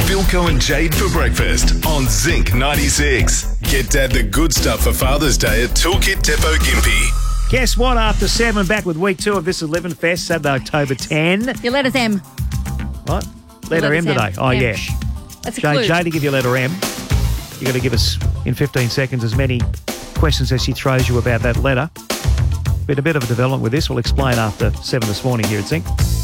Bilko and Jade for breakfast on Zinc 96. Get Dad the good stuff for Father's Day at Toolkit Depot Gympie. Guess what? After 7, back with week 2 of This Is Living Fest, Saturday, October 10. Your letter's M. What? Letter M today. Oh, M. yeah. That's a clue. Jade, to give you letter M, you got to give us, in 15 seconds, as many questions as she throws you about that letter. Been a bit of a development with this. We'll explain after 7 this morning here at Zinc.